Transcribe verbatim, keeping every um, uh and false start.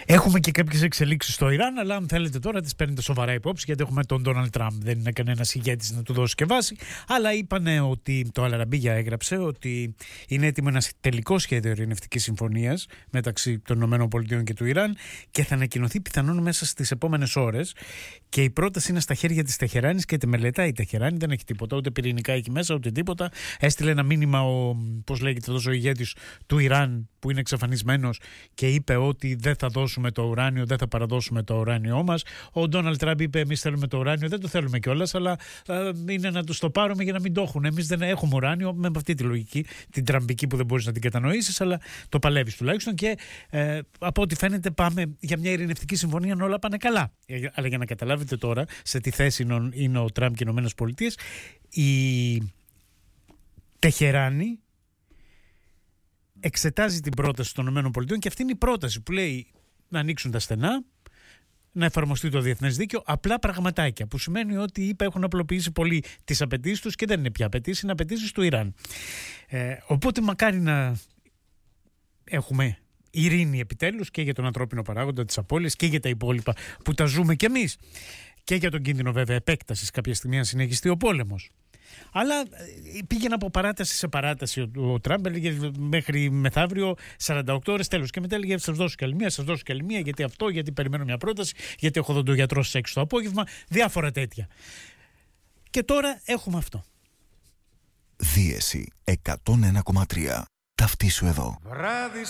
Έχουμε και κάποιες εξελίξεις στο Ιράν, αλλά αν θέλετε τώρα τις παίρνετε σοβαρά υπόψη, γιατί έχουμε τον Ντόναλντ Τραμπ. Δεν είναι κανένας ηγέτης να του δώσει και βάση. Αλλά είπανε ότι το Αλαραμπίγια έγραψε ότι είναι έτοιμο ένα τελικό σχέδιο ειρηνευτικής συμφωνίας μεταξύ των ΗΠΑ και του Ιράν και θα ανακοινωθεί πιθανόν μέσα στις επόμενες ώρες. Και η πρόταση είναι στα χέρια της Τεχεράνης και τη μελετάει η Τεχεράνη. Δεν έχει τίποτα, ούτε πυρηνικά εκεί μέσα, ούτε τίποτα. Έστειλε ένα μήνυμα ο, πώς λέγεται αυτός ο ηγέτης του Ιράν, που είναι εξαφανισμένος, και είπε ότι δεν θα δώσουμε το ουράνιο, δεν θα παραδώσουμε το ουράνιό μας. Ο Ντόναλντ Τραμπ είπε: εμείς θέλουμε το ουράνιο, δεν το θέλουμε κιόλας, αλλά α, είναι να τους το πάρουμε για να μην το έχουν. Εμείς δεν έχουμε ουράνιο, με αυτή τη λογική, την τραμπική που δεν μπορείς να την κατανοήσεις, αλλά το παλεύεις τουλάχιστον. Και ε, από ό,τι φαίνεται, πάμε για μια ειρηνευτική συμφωνία, αν όλα πάνε καλά. Ε, αλλά για να καταλάβετε τώρα σε τι θέση είναι, είναι ο Τραμπ και οι ΗΠΑ, η Τεχεράνη εξετάζει την πρόταση των ΗΠΑ και αυτή είναι η πρόταση που λέει να ανοίξουν τα στενά, να εφαρμοστεί το διεθνές δίκαιο, απλά πραγματάκια, που σημαίνει ότι οι ΗΠΑ έχουν απλοποιήσει πολύ τις απαιτήσεις τους και δεν είναι πια απαιτήσεις, είναι απαιτήσεις του Ιράν. Ε, οπότε μακάρι να έχουμε ειρήνη επιτέλους και για τον ανθρώπινο παράγοντα, τις απώλειες και για τα υπόλοιπα που τα ζούμε κι εμείς, και για τον κίνδυνο βέβαια επέκτασης κάποια στιγμή αν συνεχιστεί ο πόλεμος. Αλλά πήγαινε από παράταση σε παράταση ο, ο Τραμπ, έλεγε μέχρι μεθαύριο σαράντα οκτώ ώρες, τέλος. Και μετά έλεγε: σας δώσω κι άλλη μία, σας δώσω κι άλλη μία, γιατί αυτό, γιατί περιμένω μια πρόταση, γιατί έχω δοντογιατρό στις έξι το απόγευμα, διάφορα τέτοια. Και τώρα έχουμε αυτό. Δίεση εκατόν ένα κόμμα τρία. Ταυτίσου εδώ.